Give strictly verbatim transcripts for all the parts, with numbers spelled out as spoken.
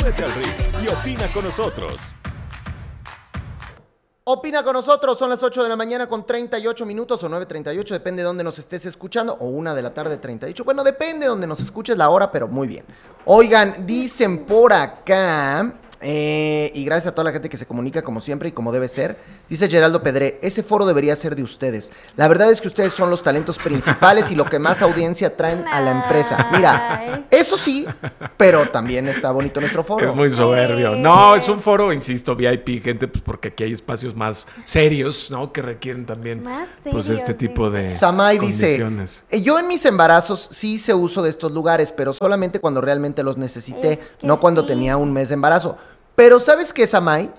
Súbete al ring y opina con nosotros. Opina con nosotros, son las ocho de la mañana con treinta y ocho minutos o nueve treinta y ocho, depende de dónde nos estés escuchando, o una de la tarde treinta y ocho, bueno, depende de dónde nos escuches la hora, pero muy bien. Oigan, dicen por acá, eh, y gracias a toda la gente que se comunica como siempre y como debe ser, dice Geraldo Pedré, ese foro debería ser de ustedes. La verdad es que ustedes son los talentos principales y lo que más audiencia traen a la empresa. Mira, eso sí, pero también está bonito nuestro foro. Es muy soberbio. No, es un foro, insisto, V I P, gente, pues porque aquí hay espacios más serios, ¿no? Que requieren también, Más pues, serios, este tipo de Samay dice, condiciones. "Eh, yo en mis embarazos sí hice uso de estos lugares, pero solamente cuando realmente los necesité, Es que no cuando sí. tenía un mes de embarazo. Pero ¿sabes qué, Samay?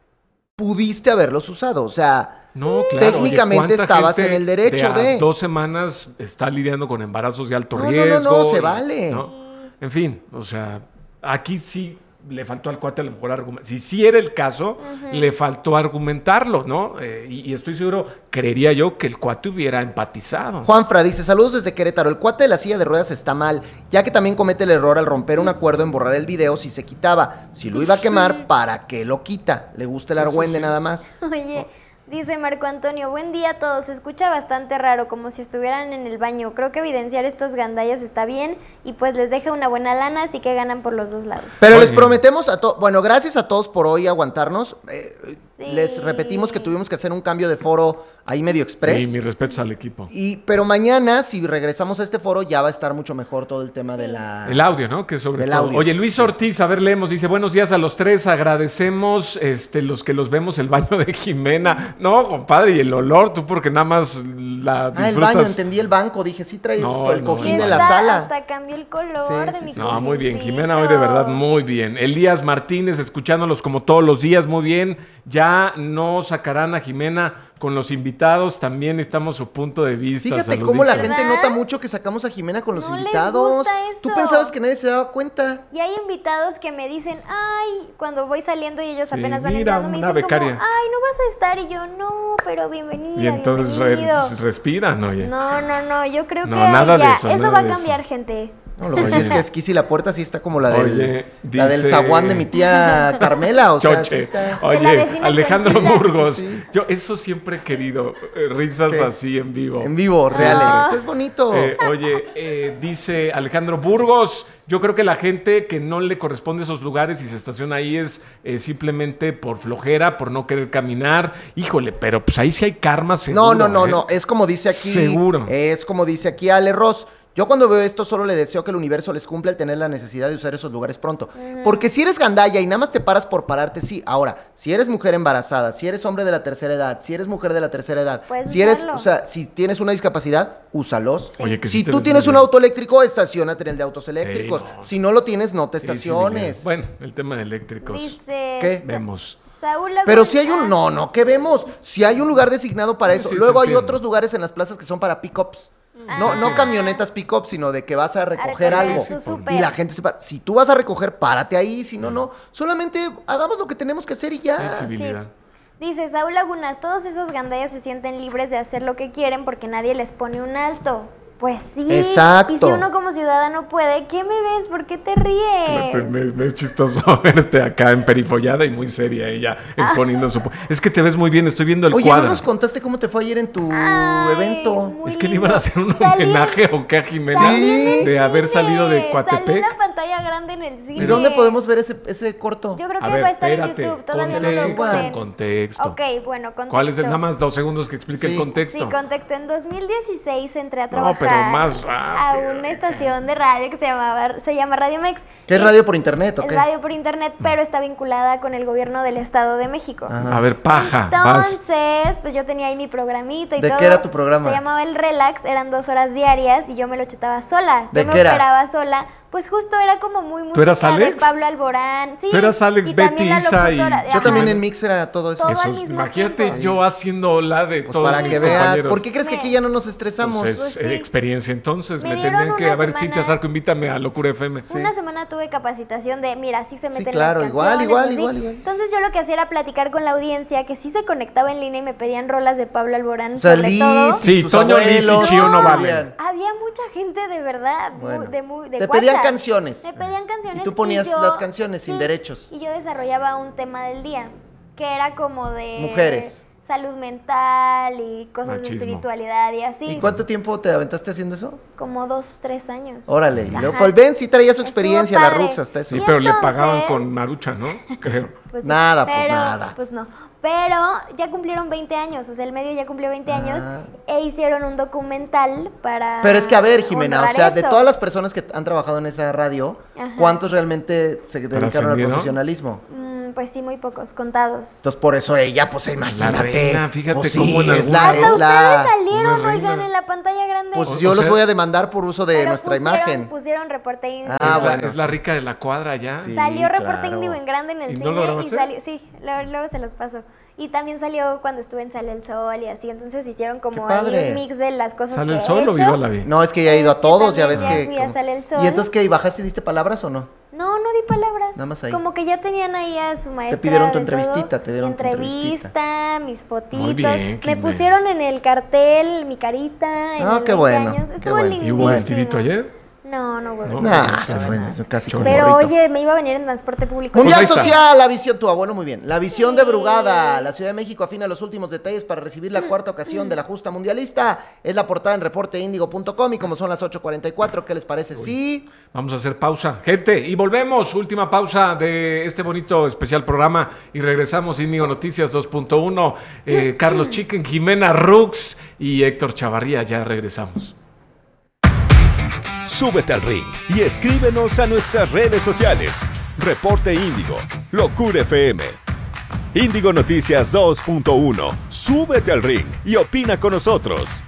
Pudiste haberlos usado, o sea, No, claro. técnicamente oye, ¿cuánta estabas gente en el derecho de, a de... dos semanas está lidiando con embarazos de alto No, no, no, riesgo. no, se y- vale. ¿no? En fin, o sea, aquí sí le faltó al cuate a lo mejor argumentar. Si sí era el caso, le faltó argumentarlo, ¿no? Eh, y, y estoy seguro, creería yo, que el cuate hubiera empatizado. Juanfra dice, saludos desde Querétaro, el cuate de la silla de ruedas está mal, ya que también comete el error al romper un acuerdo en borrar el video si se quitaba. Si lo iba a quemar, ¿para qué lo quita? Le gusta el Eso argüende sí. nada más. Oye, dice Marco Antonio, buen día a todos, se escucha bastante raro, como si estuvieran en el baño. Creo que evidenciar estos gandallas está bien y pues les deja una buena lana, así que ganan por los dos lados. Pero Oye. les prometemos a todos, bueno, gracias a todos por hoy aguantarnos. Eh, Sí. Les repetimos que tuvimos que hacer un cambio de foro ahí medio express. Y mis respetos al equipo. Y, pero mañana, si regresamos a este foro, ya va a estar mucho mejor todo el tema Sí. de la... El audio, ¿no? Que sobre Del todo. audio. Oye, Luis Ortiz, a ver, leemos, dice, buenos días a los tres, agradecemos este, los que los vemos el baño de Jimena. No, compadre, y el olor, tú porque nada más la disfrutas. Ah, el baño, entendí el banco, dije, sí trae No, el no, cojín no. de la Está- sala. Hasta cambió el color Sí, de sí, mi sí. No, muy bien, cojincito. Jimena, hoy de verdad muy bien. Elías Martínez, escuchándolos como todos los días, muy bien. Ya no sacarán a Jimena con los invitados, también estamos a su punto de vista. Fíjate cómo la saludito. gente ¿Verdad? nota mucho que sacamos a Jimena con los No les invitados. gusta Tú eso. pensabas que nadie se daba cuenta. Y hay invitados que me dicen, ay, cuando voy saliendo y ellos Sí, apenas van mira, entrando, me una dicen becaria. como, ay, no vas a estar. Y yo, no, pero bienvenida, Y entonces re- bienvenido. respiran, oye. No, no, no, yo creo No, que nada de ya, eso, eso nada va a de cambiar, eso. gente. No, lo que sí es que Esquisi la puerta sí está como la del, Oye, la del dice- zaguán de mi tía Carmela, o sea, sí Choche. está... De la Oye, vecina Alejandro Conchita. Burgos. Sí, sí, sí. Yo eso siempre he querido, eh, risas ¿Qué? así en vivo. En vivo, reales. Ah. Eso es bonito. Eh, oye, eh, dice Alejandro Burgos, yo creo que la gente que no le corresponde esos lugares y se estaciona ahí es eh, simplemente por flojera, por no querer caminar. Híjole, pero pues ahí sí hay karma seguro. No, no, no, ¿eh? no, es como dice aquí. Seguro. Es como dice aquí Ale Ross. Yo cuando veo esto solo le deseo que el universo les cumpla el tener la necesidad de usar esos lugares pronto. Porque si eres gandalla y nada más te paras por pararte, sí. Ahora, si eres mujer embarazada, si eres hombre de la tercera edad, si eres mujer de la tercera edad, Puedes si eres, usarlo. o sea, si tienes una discapacidad, úsalos. Oye, que Si sí te tú ves tienes muy un bien. auto eléctrico, estacionate en el de autos eléctricos. no. Si no lo tienes, no te Sí, sí, estaciones. Bueno, el tema de eléctricos. Dice ¿Qué? Vemos. Saúl Pero Laguna- si hay un... No, no, ¿qué vemos? Si hay un lugar designado para Sí, eso. sí, Luego se hay entiende. otros lugares en las plazas que son para pick-ups. No, no Ah. camionetas pick-up, sino de que vas a recoger recoger algo. su Sí, súper. Y la gente se para. Si tú vas a recoger, párate ahí. Si no, no. Solamente hagamos lo que tenemos que hacer y ya. Hay civilidad. Dice Saúl Lagunas, todos esos gandallas se sienten libres de hacer lo que quieren porque nadie les pone un alto. Pues sí. Exacto. Y si uno como ciudadano puede, ¿qué me ves? ¿Por qué te ríes? Me, me- me es chistoso verte acá en perifollada y muy seria ella exponiendo su... Es que te ves muy bien, estoy viendo el Oye, cuadro. ¿no nos contaste cómo te fue ayer en tu Ay, evento? muy Es que le lindo. iban a hacer un Salí en- homenaje o qué a Jimena salí en el de haber cine, salido de Salí Coatepec. en la pantalla grande en el cine. ¿Y dónde podemos ver ese, ese corto? Yo creo que A va a ver, estar espérate, en YouTube, todavía no lo contexto, ponen. contexto. Ok, bueno, contexto. ¿Cuál es el? Nada más dos segundos que explique Sí. el contexto. Sí, contexto. En dos mil dieciséis entré a No, trabajar pero más a rápido. una estación de radio que se llamaba se llama Radio Mex. ¿Qué es radio por internet o Es qué? radio por internet, pero está vinculada con el gobierno del Estado de México. Ajá. A ver, paja, vas. Entonces, pues yo tenía ahí mi programita y ¿De todo. qué era tu programa? Se llamaba El Relax, eran dos horas diarias y yo me lo chutaba sola. ¿De yo qué me era? operaba sola. Pues justo era como muy música eras de Alex? Pablo Alborán. Sí, Tú eras Alex, y también Betty, la Isa y- locutora. Yo Ajá. también en Mix era todo eso. Todo Eso, al mismo imagínate tiempo. yo haciendo la de Pues todos para mis que veas. compañeros. ¿Por qué crees que aquí ya no nos estresamos? Pues es Pues sí. eh, experiencia entonces. Me Me, dieron tendrían que, una a ver, semana- Cintia Zarco, invítame a Locura F M. Una semana tuve capacitación de, mira, así se Sí, meten claro, las igual, canciones, igual, así. igual, igual. Entonces yo lo que hacía era platicar con la audiencia, que sí se conectaba en línea y me pedían rolas de Pablo Alborán, O sea, sobre Liz todo. Sí, tus Toño, Liz y abuelos, Chío no sabían. valen. Había mucha gente de verdad, muy- Bueno. de muy de Te pedían WhatsApp. canciones. Me pedían salían canciones. Y tú ponías y yo- las canciones sin sí, derechos. Y yo desarrollaba un tema del día, que era como de... Mujeres. Salud mental y cosas Machismo. de espiritualidad y así. ¿Y cuánto tiempo te aventaste haciendo eso? Como dos, tres años. Órale. Y luego, Ajá. pues ven, sí traía su Estuvo experiencia la padre. Rux hasta eso. Sí, Y pero le entonces- pagaban con Marucha, ¿no? Creo. Pues sí, Nada, pues pero- nada. Pues no. Pero ya cumplieron veinte años, o sea, el medio ya cumplió veinte Ah. años e hicieron un documental para... Pero es que, a ver, Jimena, o honrar sea, de eso. todas las personas que han trabajado en esa radio, Ajá. ¿cuántos realmente se dedicaron al ¿Trascendieron? profesionalismo? Mm, pues sí, muy pocos, contados. Entonces, por eso ella, pues imagínate. reina, fíjate pues, cómo en es algún- la, Hasta es la... ustedes salieron, una reina. oigan, en la pantalla grande. Pues O- yo o los sea- voy a demandar por uso de Pero nuestra pusieron- imagen. Pusieron Reporte Índigo. Ah, es, la, bueno, es la sí. rica de la cuadra ya. Sí. Salió Reporte claro. Índigo en grande en el ¿Y cine no lo y grabaste? salió, sí, luego, luego se los paso. Y también salió cuando estuve en Sale el Sol y así, entonces hicieron como Qué ahí padre. un mix de las cosas ¿Sale que el he sol o hecho. viva la vida? No, es que ya he ido Es a que todos, ya ves también ya que... fui a como- Sale el Sol. ¿Y entonces qué? ¿Y bajaste y diste palabras o no? No, no di palabras. Nada más ahí. Como que ya tenían ahí a su maestra. pidieron tu de todo. entrevistita, te dieron Mi tu entrevista, mis fotitos. Muy bien, Me Jimena. pusieron en el cartel mi carita. en Ah, el qué veinte bueno, años. qué Estuvo bueno. ¿Y hubo lindísimo. vestidito ayer? No, no hubo No. vestido. Nah, no, se no, fue no. eso casi Chorro. con Pero gorrito. oye, me iba a venir en transporte público. Mundial Pues ahí está. Social, la visión, tu abuelo muy bien. La visión de Sí. Brugada, la Ciudad de México afina los últimos detalles para recibir la cuarta ocasión de la justa mundialista. Es la portada en reporte índigo punto com y como son las ocho cuarenta y cuatro, ¿qué les parece? Sí. Vamos a hacer pausa, gente, y volvemos. Última pausa de este bonito especial programa y regresamos. Índigo Noticias dos punto uno. Eh, Carlos Chicken, Jimena Rux y Héctor Chavarría. Ya regresamos. Súbete al ring y escríbenos a nuestras redes sociales. Reporte Índigo, Locura F M. Índigo Noticias dos punto uno. Súbete al ring y opina con nosotros.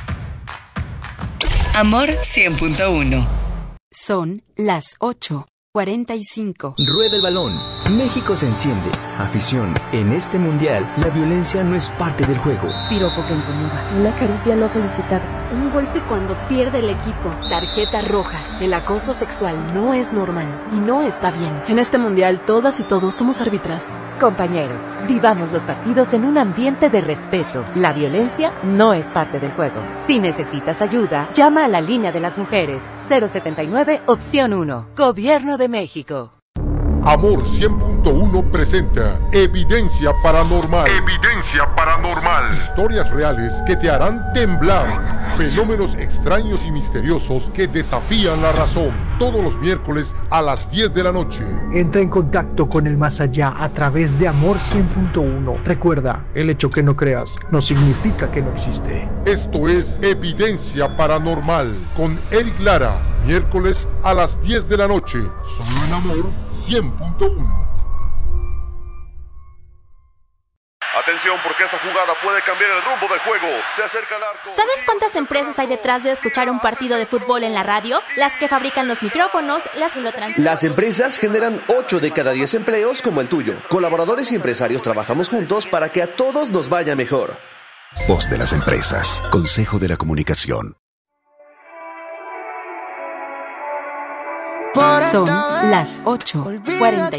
Amor cien punto uno. Son las ocho cuarenta y cinco. Rueda el balón. México se enciende. Afición. En este mundial, la violencia no es parte del juego. Piropo que incomoda. Una caricia no solicitada. Un golpe cuando pierde el equipo. Tarjeta roja. El acoso sexual no es normal y no está bien. En este mundial, todas y todos somos árbitras. Compañeros, vivamos los partidos en un ambiente de respeto. La violencia no es parte del juego. Si necesitas ayuda, llama a la línea de las mujeres. cero setenta y nueve, opción uno. Gobierno de México. Amor cien punto uno presenta Evidencia Paranormal. Evidencia Paranormal. Historias reales que te harán temblar. Fenómenos extraños y misteriosos que desafían la razón. Todos los miércoles a las diez de la noche. Entra en contacto con el más allá a través de Amor cien punto uno. Recuerda, el hecho que no creas no significa que no existe. Esto es Evidencia Paranormal con Eric Lara. Miércoles a las diez de la noche. Solo en Amor cien punto uno. Atención, porque esta jugada puede cambiar el rumbo del juego. Se acerca el arco. ¿Sabes cuántas empresas hay detrás de escuchar un partido de fútbol en la radio? Las que fabrican los micrófonos, las que lo transmiten. Las empresas generan ocho de cada diez empleos como el tuyo. Colaboradores y empresarios trabajamos juntos para que a todos nos vaya mejor. Voz de las empresas. Consejo de la Comunicación. Son las ocho cuarenta y